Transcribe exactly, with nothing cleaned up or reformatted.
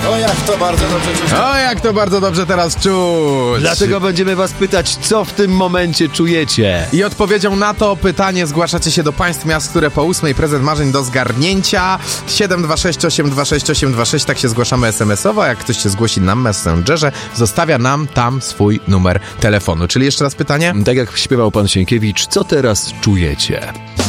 O, jak to bardzo dobrze czuć. O, jak to bardzo dobrze teraz czuć. Dlatego będziemy was pytać, co w tym momencie czujecie. I odpowiedzią na to pytanie zgłaszacie się do państw miast, które po ósmej prezent marzeń do zgarnięcia. siedem dwa sześć osiem dwa sześć osiem dwa sześć, tak się zgłaszamy es em esowo. Jak ktoś się zgłosi na Messengerze, zostawia nam tam swój numer telefonu. Czyli jeszcze raz pytanie? Tak jak śpiewał pan Sienkiewicz, co teraz czujecie?